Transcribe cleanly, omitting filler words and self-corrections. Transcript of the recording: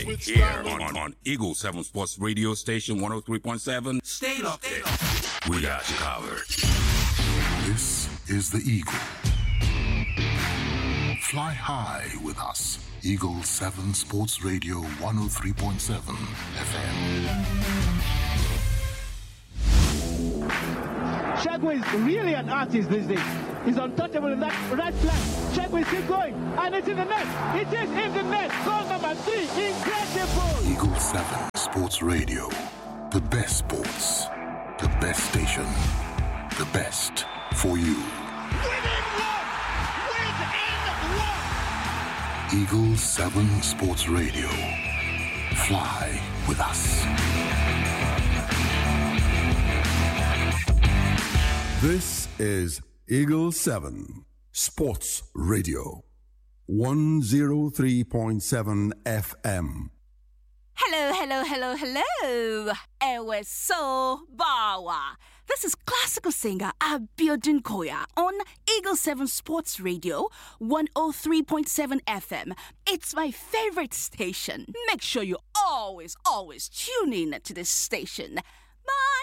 right here on Eagle 7 Sports Radio Station 103.7. Stay locked in. We got you covered. This is the Eagle. Fly high with us. Eagle 7 Sports Radio 103.7 FM. Shagway is really an artist these days. He's untouchable in that right flank. Shagway is still going, and it's in the net. It is in the net. Goal number 3. Incredible. Eagle 7 Sports Radio. The best sports. The best station. The best for you. Within one. Eagle 7 Sports Radio. Fly with us. This is Eagle 7 Sports Radio 103.7 FM. Hello. Ewe so bawa. This is classical singer Abiodun Koya on Eagle 7 Sports Radio 103.7 FM. It's my favorite station. Make sure you always tune in to this station. My